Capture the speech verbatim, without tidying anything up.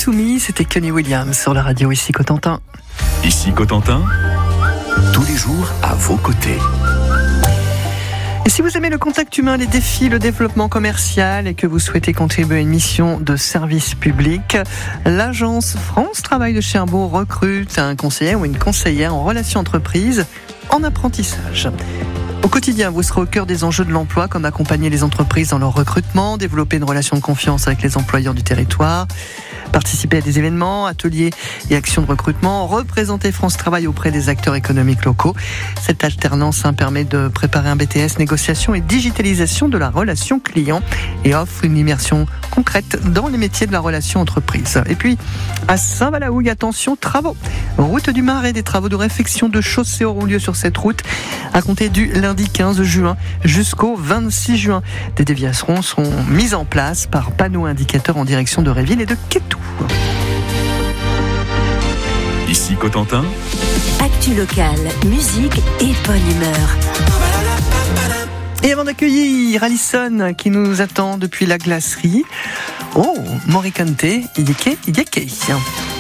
to Me, c'était Kenny Williams sur la radio ici Cotentin. Ici Cotentin, tous les jours à vos côtés. Et si vous aimez le contact humain, les défis, le développement commercial et que vous souhaitez contribuer à une mission de service public, l'agence France Travail de Cherbourg recrute un conseiller ou une conseillère en relations entreprises en apprentissage. Au quotidien, vous serez au cœur des enjeux de l'emploi, comme accompagner les entreprises dans leur recrutement, développer une relation de confiance avec les employeurs du territoire, participer à des événements, ateliers et actions de recrutement, représenter France Travail auprès des acteurs économiques locaux. Cette alternance hein, permet de préparer un B T S négociation et digitalisation de la relation client et offre une immersion concrète dans les métiers de la relation entreprise. Et puis, à Saint-Valahougue, attention, travaux. Route du Marais, des travaux de réfection de chaussée auront lieu sur cette route à compter du lundi quinze juin jusqu'au vingt-six juin. Des déviations seront mises en place par panneaux indicateurs en direction de Réville et de Quétou. Ici Cotentin, actu locale, musique et bonne humeur. Et avant d'accueillir Alison qui nous attend depuis la glacerie, oh, Morikante, Ideke, Ideke.